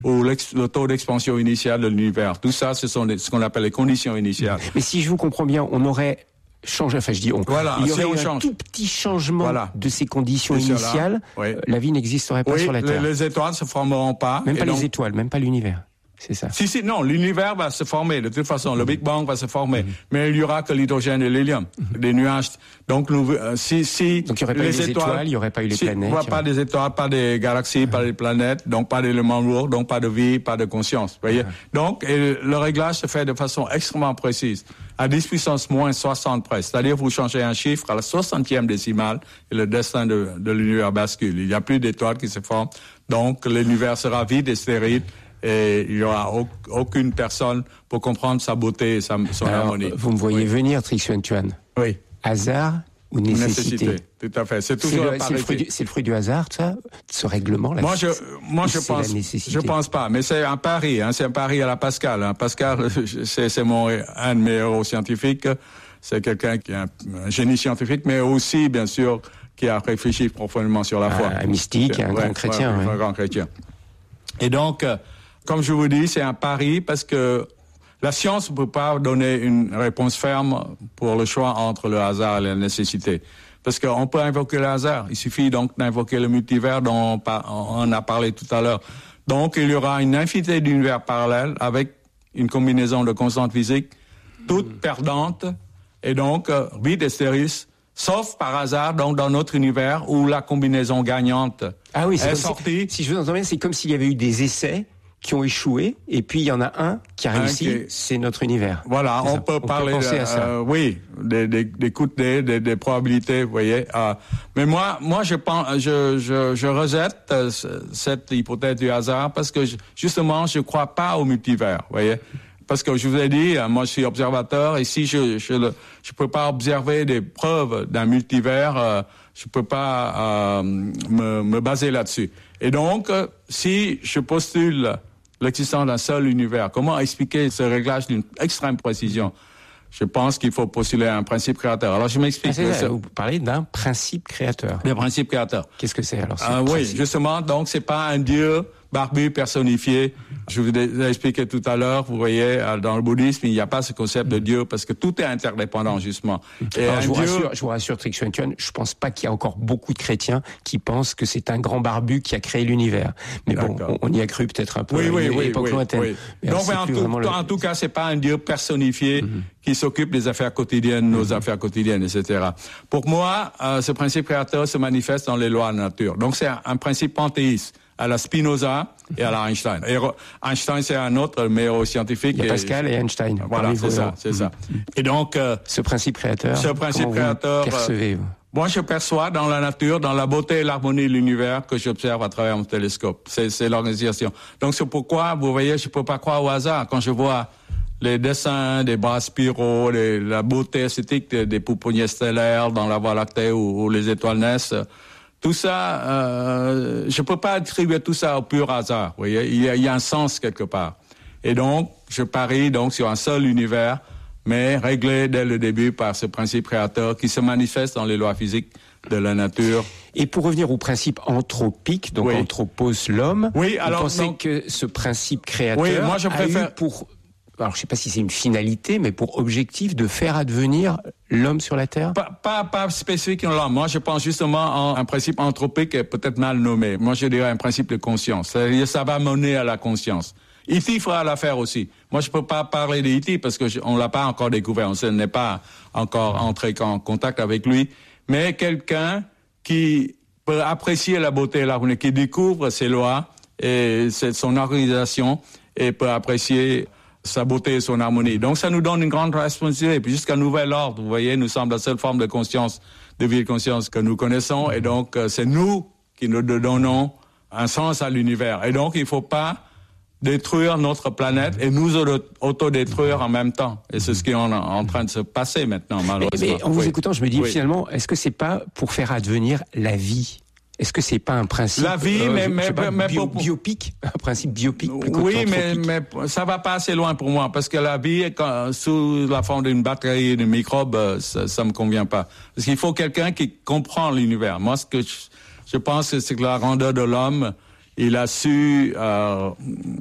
ou le taux d'expansion initial de l'univers. Tout ça, ce sont ce qu'on appelle les conditions initiales. Mais si je vous comprends bien, on aurait changé, enfin je dis on, voilà, il y aurait un tout petit changement de ces conditions initiales, la vie n'existerait pas sur la Terre. Les étoiles ne se formeront pas. Même pas les étoiles, même pas l'univers. C'est ça. Si, non, l'univers va se former. De toute façon, le Big Bang va se former. Mais il y aura que l'hydrogène et l'hélium, des nuages. Donc, donc il n'y aurait pas eu les étoiles, il n'y aurait pas eu les planètes. Il n'y aura pas des étoiles, pas des galaxies, pas des planètes, donc pas d'éléments lourds, donc pas de vie, pas de conscience. Voyez. Donc, le réglage se fait de façon extrêmement précise. À 10 puissance moins 60 près. C'est-à-dire, vous changez un chiffre à la 60e décimale et le destin de l'univers bascule. Il n'y a plus d'étoiles qui se forment. Donc, l'univers sera vide et stérile. Et il n'y aura aucune personne pour comprendre sa beauté et son harmonie. Vous me voyez venir, Trixuan Tuan. Oui. Hasard ou nécessité? Tout à fait. C'est toujours c'est le fruit du hasard, ça, ce règlement là. Moi, je pense pas. Mais c'est un pari. C'est un pari à la Pascal. Pascal, c'est un de mes héros scientifiques. C'est quelqu'un qui est un génie scientifique, mais aussi, bien sûr, qui a réfléchi profondément sur la foi. Un mystique, un grand chrétien. Un grand chrétien. Et donc, comme je vous dis, c'est un pari parce que la science ne peut pas donner une réponse ferme pour le choix entre le hasard et la nécessité. Parce qu'on peut invoquer le hasard. Il suffit donc d'invoquer le multivers dont on a parlé tout à l'heure. Donc, il y aura une infinité d'univers parallèles avec une combinaison de constantes physiques, toutes perdantes, et donc vide et stérile, sauf par hasard, donc dans notre univers où la combinaison gagnante est sortie. Si je vous entends bien, c'est comme s'il y avait eu des essais qui ont échoué, et puis il y en a un qui a réussi, c'est notre univers. Voilà, on peut parler à ça. Oui, des coups de dés, des probabilités, vous voyez. Mais moi, je pense, je rejette cette hypothèse du hasard parce que justement, je crois pas au multivers, vous voyez. Parce que je vous ai dit, moi je suis observateur, et si je peux pas observer des preuves d'un multivers, je peux pas me baser là-dessus. Et donc, si je postule l'existence d'un seul univers, comment expliquer ce réglage d'une extrême précision? Je pense qu'il faut postuler un principe créateur. Alors je m'explique. Vous parlez d'un principe créateur. Le principe créateur. Qu'est-ce que c'est alors? Oui, justement, donc c'est pas un dieu barbu personnifié. Je vous ai expliqué tout à l'heure, vous voyez, dans le bouddhisme, il n'y a pas ce concept de Dieu parce que tout est interdépendant, jusement. Et alors, je vous rassure, Trixuan Tuan, je pense pas qu'il y a encore beaucoup de chrétiens qui pensent que c'est un grand barbu qui a créé l'univers. Mais bon, on y a cru peut-être un peu à une époque lointaine. Oui. Donc, en tout cas, c'est pas un Dieu personnifié qui s'occupe des affaires quotidiennes, nos affaires quotidiennes, etc. Pour moi, ce principe créateur se manifeste dans les lois de la nature. Donc, c'est un principe panthéiste à la Spinoza et à la Einstein. Et Einstein, c'est un autre meilleur scientifique. Il y a Pascal et Einstein. Voilà, c'est ça. Et donc, ce principe créateur, percevez-vous? Moi, je perçois dans la nature, dans la beauté et l'harmonie de l'univers que j'observe à travers mon télescope. C'est l'organisation. Donc, c'est pourquoi, vous voyez, je peux pas croire au hasard quand je vois les dessins des bras spiraux, la beauté esthétique des pouponniers stellaires dans la Voie lactée où les étoiles naissent. Tout ça, je peux pas attribuer tout ça au pur hasard. Vous voyez, il y a un sens quelque part. Et donc, je parie donc sur un seul univers, mais réglé dès le début par ce principe créateur qui se manifeste dans les lois physiques de la nature. Et pour revenir au principe anthropique, donc anthropos l'homme, vous pensez que ce principe créateur moi, je préfère... a eu pour... Alors, je sais pas si c'est une finalité, mais pour objectif de faire advenir l'homme sur la Terre? Pas spécifiquement l'homme. Moi, je pense justement à un principe anthropique peut-être mal nommé. Moi, je dirais un principe de conscience. C'est-à-dire, ça va mener à la conscience. E.T. fera l'affaire aussi. Moi, je peux pas parler d'E.T. parce que on l'a pas encore découvert. On n'est pas encore entré en contact avec lui. Mais quelqu'un qui peut apprécier la beauté et l'harmonie, qui découvre ses lois et son organisation et peut apprécier sa beauté et son harmonie. Donc, ça nous donne une grande responsabilité. Et puis, jusqu'à nouvel ordre, vous voyez, nous sommes la seule forme de conscience, de vie de conscience que nous connaissons. Et donc, c'est nous qui nous donnons un sens à l'univers. Et donc, il ne faut pas détruire notre planète et nous autodétruire en même temps. Et c'est ce qui est en train de se passer maintenant, malheureusement. Mais en vous écoutant, je me dis, finalement, est-ce que c'est pas pour faire advenir la vie? Est-ce que c'est pas un principe biopique, un principe biopique? Oui, mais ça va pas assez loin pour moi parce que la vie sous la forme d'une batterie de microbes, ça me convient pas. Parce qu'il faut quelqu'un qui comprend l'univers. Moi, ce que je pense, c'est que la grandeur de l'homme, il a su